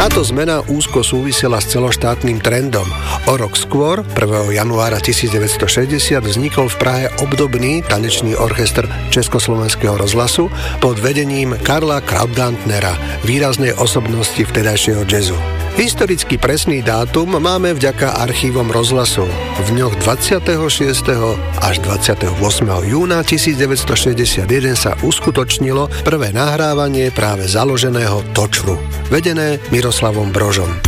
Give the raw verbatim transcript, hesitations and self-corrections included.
Táto zmena úzko súvisela s celoštátnym trendom. O rok skôr, prvého januára tisícdeväťstošesťdesiat, vznikol v Prahe obdobný tanečný orchester Československého rozhlasu pod vedením Karla Krautgantnera, výraznej osobnosti vtedajšieho jazzu. Historicky presný dátum máme vďaka archívom rozhlasu. V dňoch dvadsiateho šiesteho až dvadsiateho ôsmeho júna tisícdeväťstošesťdesiatjeden sa uskutočnilo prvé nahrávanie práve založeného Točru, vedené Miroslavom Brožom.